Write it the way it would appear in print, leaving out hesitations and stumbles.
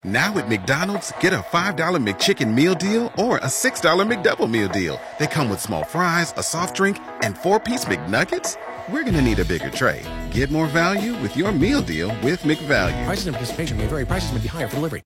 Now at McDonald's, get a $5 McChicken meal deal or a $6 McDouble meal deal. They come with small fries, a soft drink, and 4-piece McNuggets. We're going to need a bigger tray. Get more value with your meal deal with McValue. Prices and participation may vary. Prices may be higher for delivery.